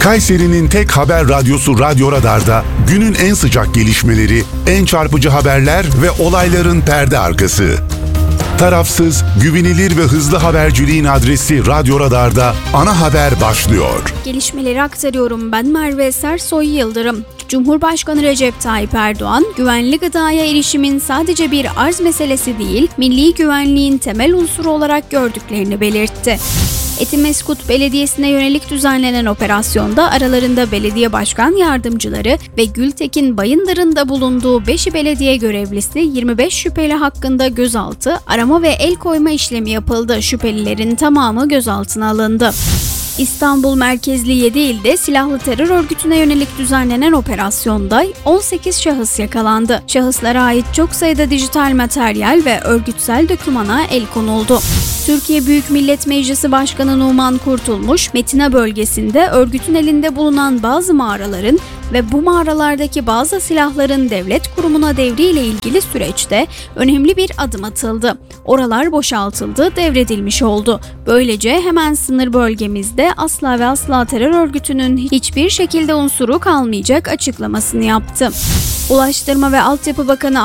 Kayseri'nin tek haber radyosu Radyo Radar'da günün en sıcak gelişmeleri, en çarpıcı haberler ve olayların perde arkası. Tarafsız, güvenilir ve hızlı haberciliğin adresi Radyo Radar'da ana haber başlıyor. Gelişmeleri aktarıyorum, ben Merve Sersoy Yıldırım. Cumhurbaşkanı Recep Tayyip Erdoğan, güvenli gıdaya erişimin sadece bir arz meselesi değil, milli güvenliğin temel unsuru olarak gördüklerini belirtti. Etimeskut Belediyesi'ne yönelik düzenlenen operasyonda aralarında belediye başkan yardımcıları ve Gültekin Bayındır'ın da bulunduğu 5 belediye görevlisi 25 şüpheli hakkında gözaltı, arama ve el koyma işlemi yapıldı. Şüphelilerin tamamı gözaltına alındı. İstanbul merkezli 7 ilde silahlı terör örgütüne yönelik düzenlenen operasyonda 18 şahıs yakalandı. Şahıslara ait çok sayıda dijital materyal ve örgütsel dokümana el konuldu. Türkiye Büyük Millet Meclisi Başkanı Numan Kurtulmuş, Metina bölgesinde örgütün elinde bulunan bazı mağaraların ve bu mağaralardaki bazı silahların devlet kurumuna devriyle ilgili süreçte önemli bir adım atıldı. Oralar boşaltıldı, devredilmiş oldu. Böylece hemen sınır bölgemizde asla ve asla terör örgütünün hiçbir şekilde unsuru kalmayacak açıklamasını yaptı. Ulaştırma ve Altyapı Bakanı